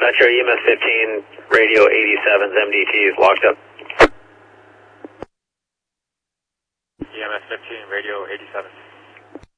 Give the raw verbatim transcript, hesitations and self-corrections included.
Metro E M S fifteen, radio eighty-seven's M D T is locked up. E M S fifteen, radio eighty-seven.